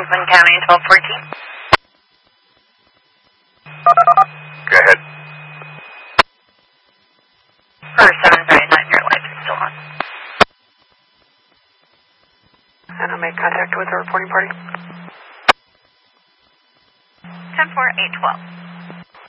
Franklin County, 1214. Go ahead. For 739, your lights are still on. And I'll make contact with the reporting party. 10-4, 812.